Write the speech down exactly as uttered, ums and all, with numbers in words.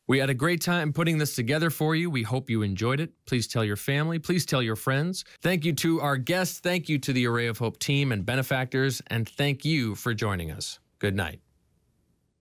We had a great time putting this together for you. We hope you enjoyed it. Please tell your family. Please tell your friends. Thank you to our guests. Thank you to the Array of Hope team and benefactors. And thank you for joining us. Good night.